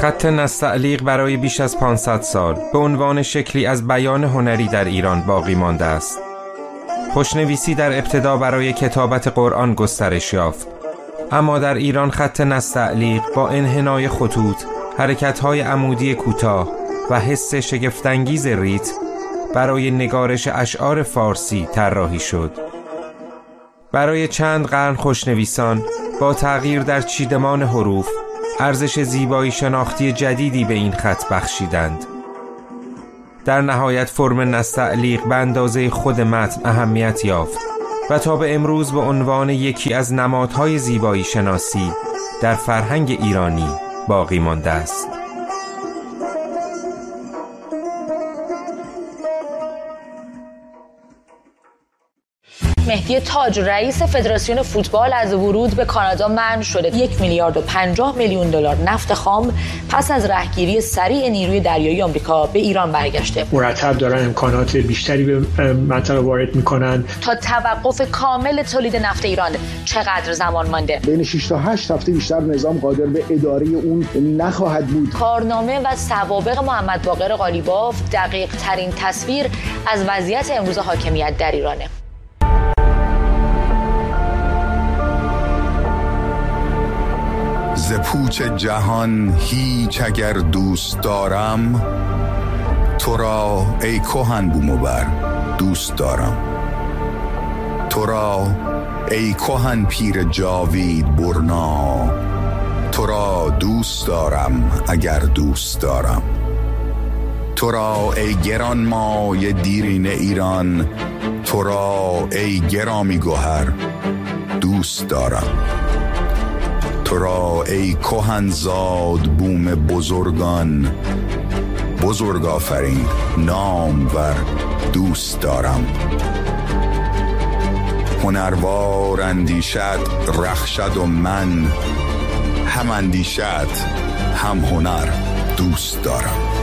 خط نستعلیق برای بیش از 500 سال به عنوان شکلی از بیان هنری در ایران باقی مانده است. خوشنویسی در ابتدا برای کتابت قرآن گسترش یافت، اما در ایران خط نستعلیق با انحنای خطوط، حرکت‌های عمودی کوتاه و حس شگفت‌انگیز ریتم برای نگارش اشعار فارسی طراحی شد. برای چند قرن خوشنویسان با تغییر در چیدمان حروف ارزش زیبایی شناختی جدیدی به این خط بخشیدند. در نهایت فرم نستعلیق به اندازه خود متن اهمیت یافت و تا به امروز به عنوان یکی از نمادهای زیبایی شناسی در فرهنگ ایرانی باقی مانده است. مهدی تاج رئیس فدراسیون فوتبال از ورود به کانادا منع شده. 1,050,000,000 دلار نفت خام پس از رهگیری سریع نیروی دریایی آمریکا به ایران برگشته. مرتب دارن امکانات بیشتری به منطقه وارد میکنن. تا توقف کامل تولید نفت ایران چقدر زمان مانده؟ بین 6 تا 8 هفته بیشتر نظام قادر به اداره اون نخواهد بود. کارنامه و سوابق محمد باقر قالیباف دقیق ترین تصویر از وضعیت امروز حاکمیت در ایرانه. ز پوچ جهان هیچ اگر دوست دارم، تو را ای کهن بوم و بر دوست دارم. تو را ای کهن پیر جاوید برنا، تو را دوست دارم اگر دوست دارم. تو را ای گران مایه دیرین ایران، تو را ای گرامی گوهر دوست دارم. تو را ای کهنزاد بوم بزرگان، بزرگ آفرین نامور دوست دارم. هنروار اندیشد رخشد و من هم اندیشد هم هنر دوست دارم.